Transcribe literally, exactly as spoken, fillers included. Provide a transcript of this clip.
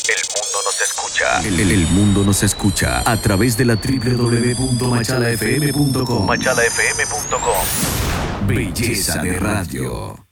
El mundo nos escucha. El, el- el mundo nos escucha a través de la doble u doble u doble u punto machala f m punto com. machala f m punto com. Belleza de radio.